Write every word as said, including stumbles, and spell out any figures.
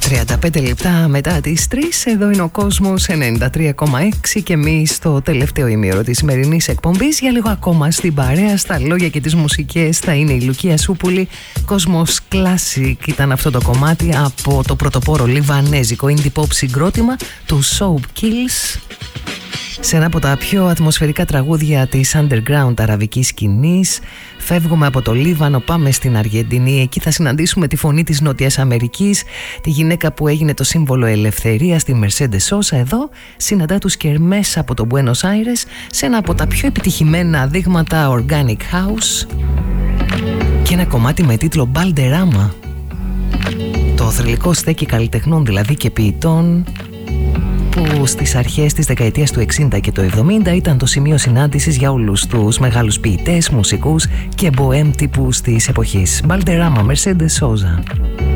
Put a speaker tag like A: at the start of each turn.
A: τριάντα πέντε λεπτά μετά τις τρεις, εδώ είναι ο Κόσμος ενενήντα τρία κόμμα έξι και εμείς στο τελευταίο ημίωρο της σημερινής εκπομπής. Για λίγο ακόμα στην παρέα, στα λόγια και τις μουσικές θα είναι η Λουκία Σούπουλη. Κόσμος Classic ήταν αυτό το κομμάτι από το πρωτοπόρο λιβανέζικο indie pop συγκρότημα του Soap Kills, σε ένα από τα πιο ατμοσφαιρικά τραγούδια της underground αραβικής σκηνής. Φεύγουμε από το Λίβανο, πάμε στην Αργεντινή. Εκεί θα συναντήσουμε τη φωνή της Νότιας Αμερικής, τη γυναίκα που έγινε το σύμβολο ελευθερίας, τη Mercedes Sosa. Εδώ συναντά τους Κερμές από το Buenos Aires σε ένα από τα πιο επιτυχημένα δείγματα Organic House και ένα κομμάτι με τίτλο Balderrama. Το θρυλικό στέκι καλλιτεχνών δηλαδή και ποιητών, που στις αρχές της δεκαετίας του εξήντα και του εβδομήντα ήταν το σημείο συνάντησης για όλους τους μεγάλους ποιητές, μουσικούς και μποέμ τύπους της εποχής. Balderrama, Mercedes Sosa.